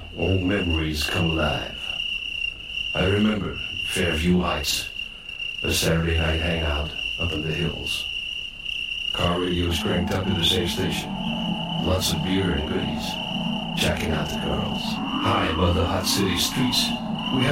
old memories come alive. I remember Fairview Heights, a Saturday night hangout up in the hills. Car radios cranked up to the same station. Lots of beer and goodies. Checking out the girls. High above the hot city streets.